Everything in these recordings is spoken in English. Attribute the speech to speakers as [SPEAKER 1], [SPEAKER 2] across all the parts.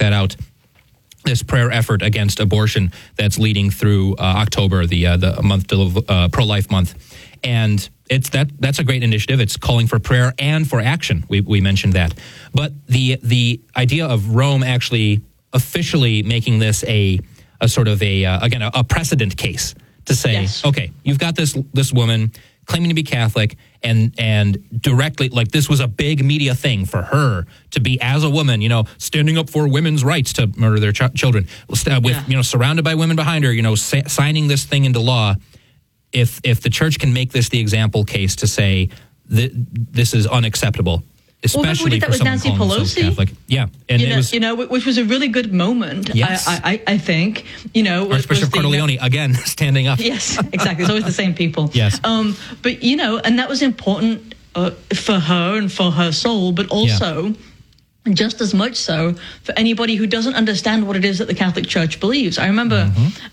[SPEAKER 1] that out. This prayer effort against abortion that's leading through October, the month pro-life month, and that's a great initiative. It's calling for prayer and for action. We mentioned that, but the idea of Rome actually officially making this a sort of a precedent case to say, okay, you've got this woman claiming to be Catholic, and directly, like, this was a big media thing for her to be, as a woman, standing up for women's rights to murder their children, with surrounded by women behind her, signing this thing into law. If the church can make this the example case to say that this is unacceptable, especially for someone calling themselves Catholic. Yeah, and it was,
[SPEAKER 2] which was a really good moment.
[SPEAKER 1] Yes.
[SPEAKER 2] I think,
[SPEAKER 1] Archbishop Cordileone again standing up.
[SPEAKER 2] Yes, exactly. It's always the same people.
[SPEAKER 1] Yes.
[SPEAKER 2] But and that was important for her and for her soul, but also just as much so for anybody who doesn't understand what it is that the Catholic Church believes. I remember,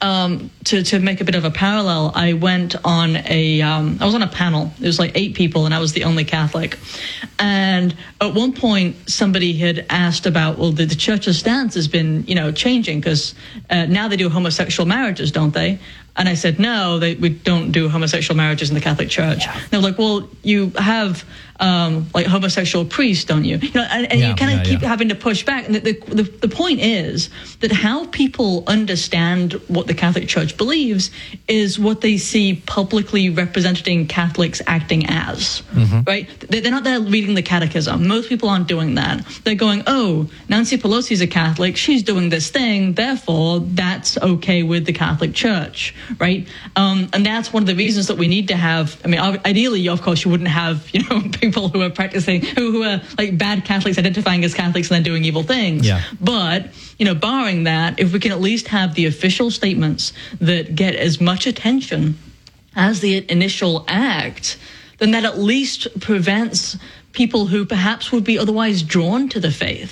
[SPEAKER 2] to make a bit of a parallel, I went on I was on a panel. It was like 8 people, and I was the only Catholic. And at one point, somebody had asked about, well, the Church's stance has been, changing, because now they do homosexual marriages, don't they? And I said, no, we don't do homosexual marriages in the Catholic Church. Yeah. They were like, well, you have homosexual priests, don't you? And you kind of keep having to push back. And the point is that how people understand what the Catholic Church believes is what they see publicly representing Catholics acting as, right? They're not there reading the catechism. Most people aren't doing that. They're going, oh, Nancy Pelosi's a Catholic. She's doing this thing. Therefore, that's okay with the Catholic Church. Right. And that's one of the reasons that we need to have. I mean, ideally, of course, you wouldn't have, people who are practicing, who are like bad Catholics identifying as Catholics and then doing evil things. Yeah. But, barring that, if we can at least have the official statements that get as much attention as the initial act, then that at least prevents people who perhaps would be otherwise drawn to the faith.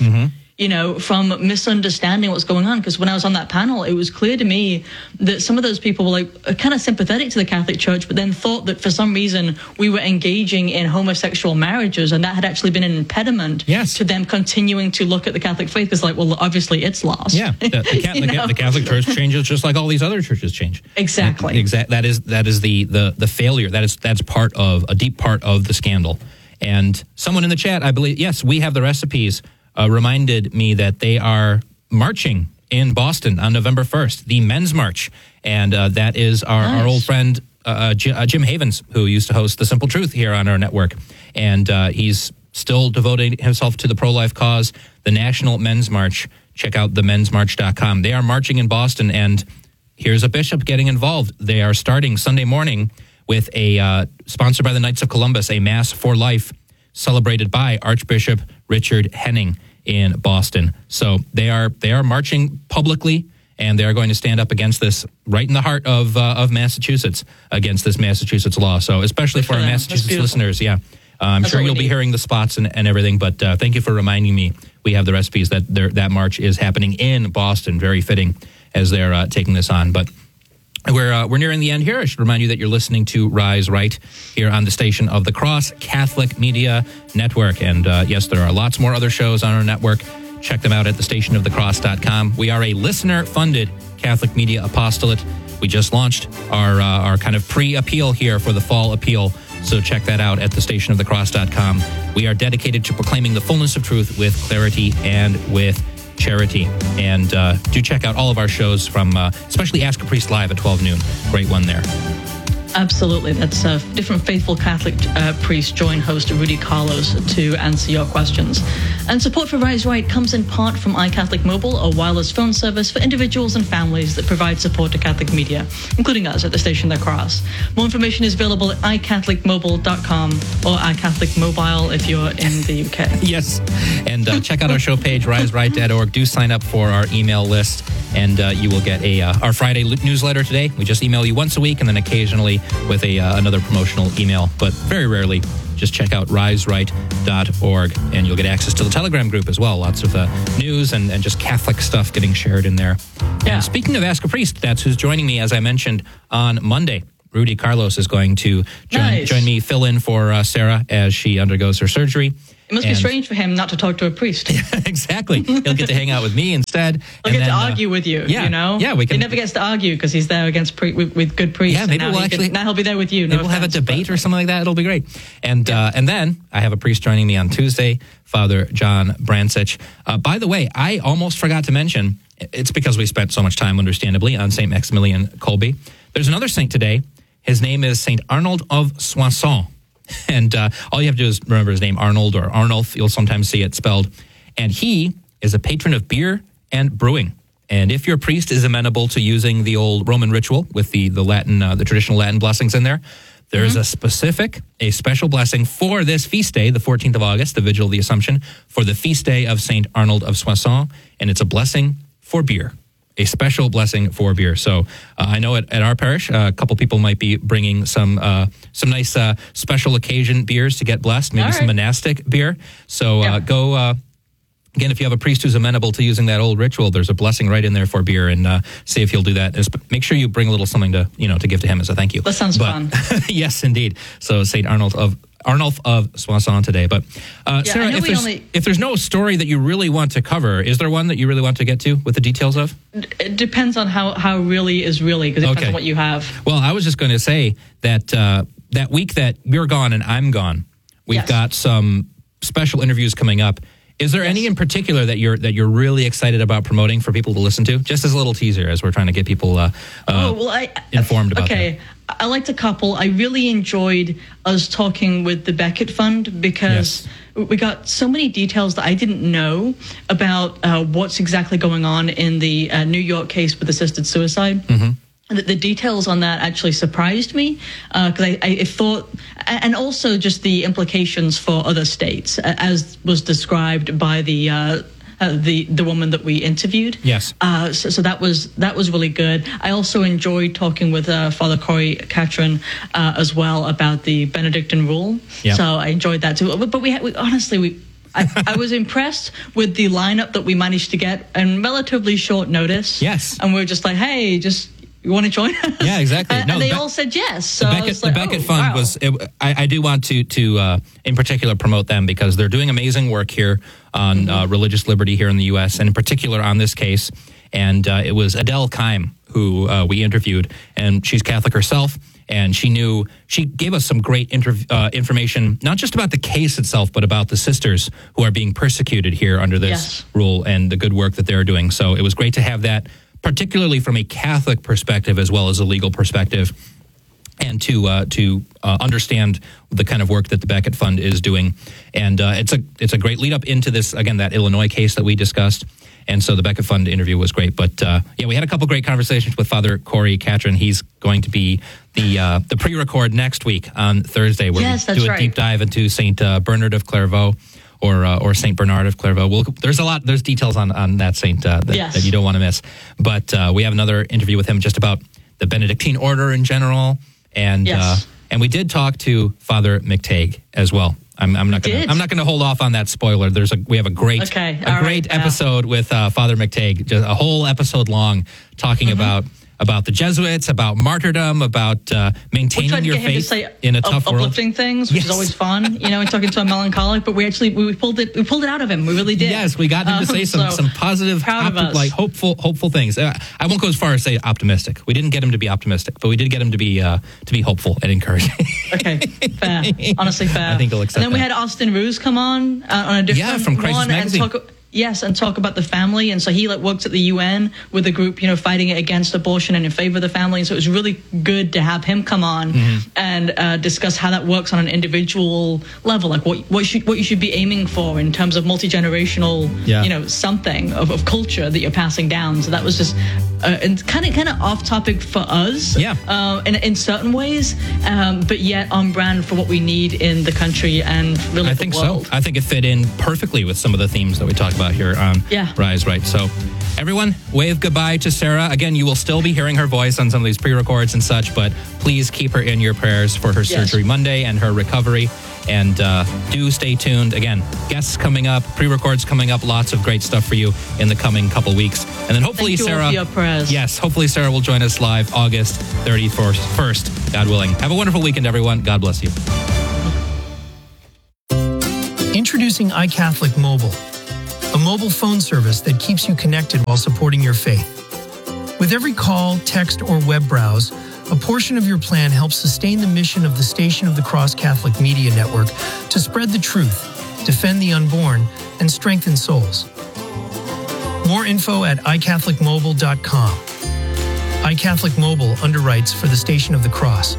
[SPEAKER 2] From misunderstanding what's going on. Because when I was on that panel, it was clear to me that some of those people were kind of sympathetic to the Catholic Church, but then thought that for some reason we were engaging in homosexual marriages, and that had actually been an impediment to them continuing to look at the Catholic faith. Because obviously it's lost. Yeah,
[SPEAKER 1] the Catholic Church changes just like all these other churches change.
[SPEAKER 2] Exactly.
[SPEAKER 1] That is the failure. That's part of a deep part of the scandal. And someone in the chat, I believe, yes, we have the recipes. Reminded me that they are marching in Boston on November 1st, the Men's March. And that is our old friend, Jim Havens, who used to host The Simple Truth here on our network. And he's still devoting himself to the pro-life cause, the National Men's March. Check out themensmarch.com. They are marching in Boston, and here's a bishop getting involved. They are starting Sunday morning with sponsored by the Knights of Columbus, a Mass for Life celebrated by Archbishop Richard Henning in Boston. So they are marching publicly, and they are going to stand up against this right in the heart of Massachusetts, against this Massachusetts law. So especially for our Massachusetts listeners, I'm sure you'll be hearing the spots and everything, but thank you for reminding me. We have the recipes that march is happening in Boston. Very fitting as they're taking this on. But we're nearing the end here. I should remind you that you're listening to Rise Right here on the Station of the Cross Catholic Media Network. And yes, there are lots more other shows on our network. Check them out at thestationofthecross.com. We are a listener-funded Catholic media apostolate. We just launched our kind of pre-appeal here for the fall appeal. So check that out at thestationofthecross.com. We are dedicated to proclaiming the fullness of truth with clarity and with charity. And do check out all of our shows from, especially Ask a Priest Live at 12 noon. Great one there.
[SPEAKER 2] Absolutely. That's different faithful Catholic priests join host Rudy Carlos to answer your questions. And support for Rise Right comes in part from iCatholic Mobile, a wireless phone service for individuals and families that provide support to Catholic media, including us at the Station of the Cross. More information is available at iCatholicMobile.com or iCatholic Mobile if you're in the UK.
[SPEAKER 1] Yes. And check out our show page, riseright.org. Do sign up for our email list, and you will get our Friday newsletter today. We just email you once a week, and then occasionally with another promotional email, but very rarely. Just check out riseright.org, and you'll get access to the Telegram group as well. Lots of news and just Catholic stuff getting shared in there. Yeah. And speaking of Ask a Priest, that's who's joining me, as I mentioned, on Monday. Rudy Carlos is going to join me, fill in for Sarah as she undergoes her surgery.
[SPEAKER 2] It must be strange for him not to talk to a priest.
[SPEAKER 1] Exactly. He'll get to hang out with me instead.
[SPEAKER 2] He'll get to argue with you, you know?
[SPEAKER 1] Yeah, we can.
[SPEAKER 2] He never gets to argue because he's there against with good priests.
[SPEAKER 1] Yeah, maybe now he'll
[SPEAKER 2] be there with you.
[SPEAKER 1] Maybe we'll have a debate or something like that. It'll be great. And then I have a priest joining me on Tuesday, Father John Brancich. By the way, I almost forgot to mention, it's because we spent so much time, understandably, on St. Maximilian Kolbe. There's another saint today. His name is St. Arnold of Soissons. And all you have to do is remember his name, Arnold or Arnulf. You'll sometimes see it spelled. And he is a patron of beer and brewing. And if your priest is amenable to using the old Roman ritual with the Latin, the traditional Latin blessings in there, there's a special blessing for this feast day, the 14th of August, the Vigil of the Assumption, for the feast day of St. Arnold of Soissons. And it's a blessing for beer. A special blessing for beer. So I know at our parish, a couple people might be bringing some nice special occasion beers to get blessed, maybe some monastic beer. So go, again, if you have a priest who's amenable to using that old ritual, there's a blessing right in there for beer, and see if he'll do that. Make sure you bring a little something to give to him as a thank you.
[SPEAKER 2] That sounds fun.
[SPEAKER 1] Yes, indeed. So St. Arnulf of Soissons today. But Sarah, if there's no story that you really want to cover, is there one that you really want to get to with the details of?
[SPEAKER 2] It depends on how really is really, because it depends on what you have.
[SPEAKER 1] Well, I was just going to say that that week that you're gone and I'm gone, we've got some special interviews coming up. Is there any in particular that you're really excited about promoting for people to listen to? Just as a little teaser, as we're trying to get people informed about that.
[SPEAKER 2] I liked a couple. I really enjoyed us talking with the Becket Fund because we got so many details that I didn't know about what's exactly going on in the New York case with assisted suicide. Mm-hmm. The details on that actually surprised me because I thought, and also just the implications for other states, as was described by the woman that we interviewed.
[SPEAKER 1] Yes.
[SPEAKER 2] So that was really good. I also enjoyed talking with Father Corey Catron as well about the Benedictine rule. Yep. So I enjoyed that too. But I was impressed with the lineup that we managed to get in relatively short notice.
[SPEAKER 1] Yes.
[SPEAKER 2] And we were just like, hey, you want to join us?
[SPEAKER 1] Yeah, exactly.
[SPEAKER 2] And they all said yes. So
[SPEAKER 1] the Becket Fund was. I do want to in particular promote them because they're doing amazing work here on religious liberty here in the U.S. and in particular on this case. And it was Adele Keim who we interviewed, and she's Catholic herself. And she gave us some great information, not just about the case itself, but about the sisters who are being persecuted here under this rule and the good work that they're doing. So it was great to have that, particularly from a Catholic perspective as well as a legal perspective, and to understand the kind of work that the Becket Fund is doing. And it's a great lead up into this, again, that Illinois case that we discussed. And so the Becket Fund interview was great. But we had a couple great conversations with Father Corey Catron. He's going to be the pre-record next week on Thursday, where we do a deep dive into St. Bernard of Clairvaux. Or St. Bernard of Clairvaux. There's details on that saint that you don't want to miss. But we have another interview with him just about the Benedictine order in general, and we did talk to Father McTague as well. I'm not going to hold off on that spoiler. We have a great episode with Father McTague, just a whole episode long, talking about the Jesuits, about martyrdom, about maintaining your faith in a tough world.
[SPEAKER 2] Uplifting things, which is always fun, and talking to a melancholic. But we pulled it out of him. We really did.
[SPEAKER 1] Yes, we got him to say some positive, hopeful things. I won't go as far as say optimistic. We didn't get him to be optimistic, but we did get him to be hopeful and encouraging.
[SPEAKER 2] Okay, fair. Honestly, fair.
[SPEAKER 1] I think he'll accept.
[SPEAKER 2] And then we had Austin Ruse come on a different
[SPEAKER 1] from Crisis
[SPEAKER 2] one
[SPEAKER 1] Magazine.
[SPEAKER 2] and talk about the family. And so he works at the UN with a group, fighting against abortion and in favor of the family. And so it was really good to have him come on and discuss how that works on an individual level, like what you should be aiming for in terms of multi-generational, something of culture that you're passing down. So that was just and kind of off topic for us, in certain ways, but yet on brand for what we need in the country and really the world.
[SPEAKER 1] So. I think it fit in perfectly with some of the themes that we talked about here on Rise Right. So everyone, wave goodbye to Sarah. Again, you will still be hearing her voice on some of these pre-records and such, but please keep her in your prayers for her surgery Monday and her recovery. And do stay tuned. Again, guests coming up, pre-records coming up, lots of great stuff for you in the coming couple weeks. And then hopefully Sarah, hopefully Sarah will join us live August 31st, God willing. Have a wonderful weekend, everyone. God bless you.
[SPEAKER 3] Introducing iCatholic Mobile, a mobile phone service that keeps you connected while supporting your faith. With every call, text, or web browse, a portion of your plan helps sustain the mission of the Station of the Cross Catholic Media Network to spread the truth, defend the unborn, and strengthen souls. More info at iCatholicMobile.com. iCatholic Mobile underwrites for the Station of the Cross.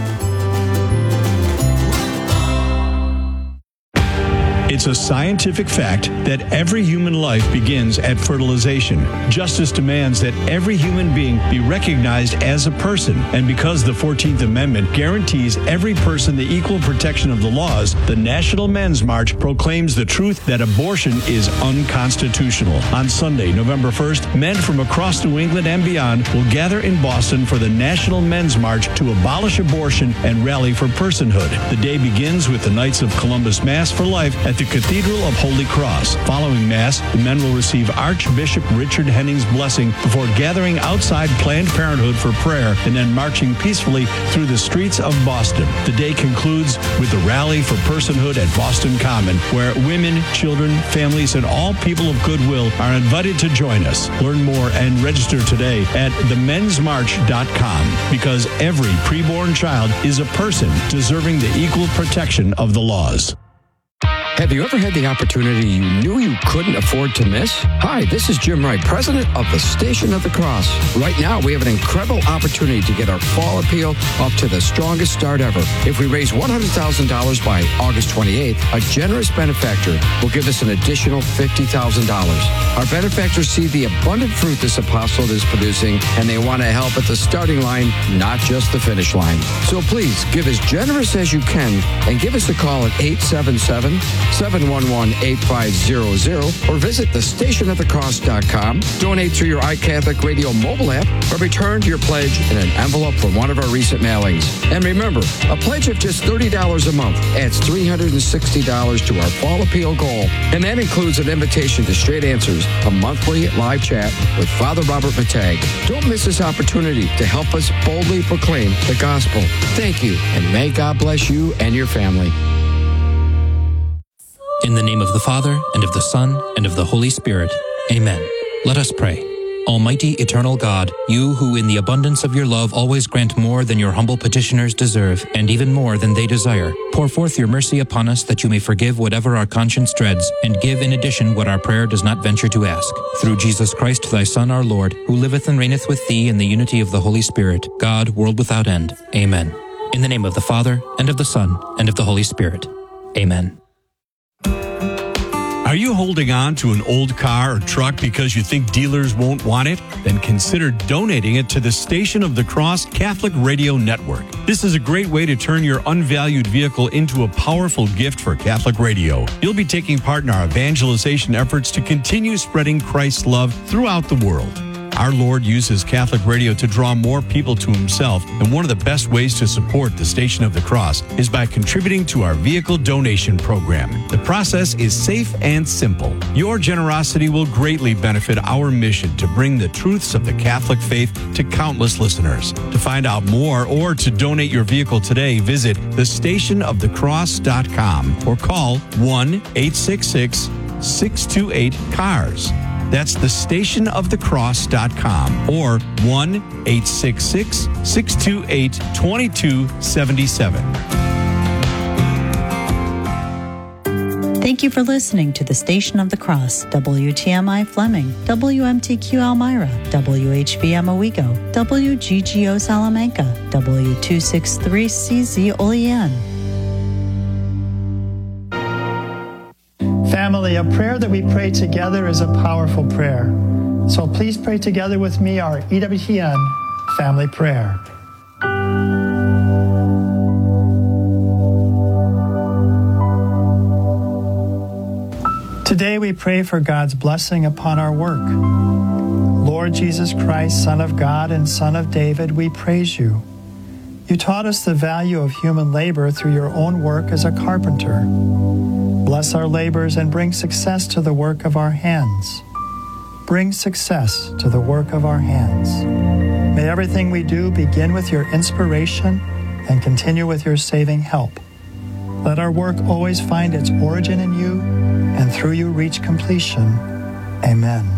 [SPEAKER 4] It's a scientific fact that every human life begins at fertilization. Justice demands that every human being be recognized as a person. And because the 14th Amendment guarantees every person the equal protection of the laws, the National Men's March proclaims the truth that abortion is unconstitutional. On Sunday, November 1st, men from across New England and beyond will gather in Boston for the National Men's March to abolish abortion and rally for personhood. The day begins with the Knights of Columbus Mass for Life at the Cathedral of Holy Cross. Following Mass, the men will receive Archbishop Richard Henning's blessing before gathering outside Planned Parenthood for prayer and then marching peacefully through the streets of Boston. The day concludes with the Rally for Personhood at Boston Common, where women, children, families, and all people of goodwill are invited to join us. Learn more and register today at themensmarch.com, because every preborn child is a person deserving the equal protection of the laws.
[SPEAKER 5] Have you ever had the opportunity you knew you couldn't afford to miss? Hi, this is Jim Wright, president of the Station of the Cross. Right now, we have an incredible opportunity to get our fall appeal up to the strongest start ever. If we raise $100,000 by August 28th, a generous benefactor will give us an additional $50,000. Our benefactors see the abundant fruit this apostolate is producing, and they want to help at the starting line, not just the finish line. So please, give as generous as you can and give us a call at 877-711-8500 or visit thestationofthecross.com. Donate through your iCatholic Radio mobile app or return your pledge in an envelope from one of our recent mailings. And remember, a pledge of just $30 a month adds $360 to our fall appeal goal. And that includes an invitation to Straight Answers, a monthly live chat with Father Robert Matag. Don't miss this opportunity to help us boldly proclaim the gospel. Thank you, and may God bless you and your family.
[SPEAKER 1] In the name of the Father, and of the Son, and of the Holy Spirit. Amen. Let us pray. Almighty, eternal God, you who in the abundance of your love always grant more than your humble petitioners deserve, and even more than they desire, pour forth your mercy upon us that you may forgive whatever our conscience dreads, and give in addition what our prayer does not venture to ask. Through Jesus Christ, thy Son, our Lord, who liveth and reigneth with thee in the unity of the Holy Spirit, God, world without end. Amen. In the name of the Father, and of the Son, and of the Holy Spirit. Amen.
[SPEAKER 4] Are you holding on to an old car or truck because you think dealers won't want it? Then consider donating it to the Station of the Cross Catholic Radio Network. This is a great way to turn your unvalued vehicle into a powerful gift for Catholic radio. You'll be taking part in our evangelization efforts to continue spreading Christ's love throughout the world. Our Lord uses Catholic radio to draw more people to himself, and one of the best ways to support the Station of the Cross is by contributing to our vehicle donation program. The process is safe and simple. Your generosity will greatly benefit our mission to bring the truths of the Catholic faith to countless listeners. To find out more or to donate your vehicle today, visit thestationofthecross.com or call 1-866-628-CARS. That's thestationofthecross.com or 1-866-628-2277.
[SPEAKER 6] Thank you for listening to the Station of the Cross, WTMI Fleming, WMTQ Elmira, WHBM Owego, WGGO Salamanca, W263CZ Olean.
[SPEAKER 7] Family, a prayer that we pray together is a powerful prayer. So please pray together with me our EWTN family prayer. Today we pray for God's blessing upon our work. Lord Jesus Christ, Son of God and Son of David, we praise you. You taught us the value of human labor through your own work as a carpenter. Bless our labors and bring success to the work of our hands. Bring success to the work of our hands. May everything we do begin with your inspiration and continue with your saving help. Let our work always find its origin in you and through you reach completion. Amen.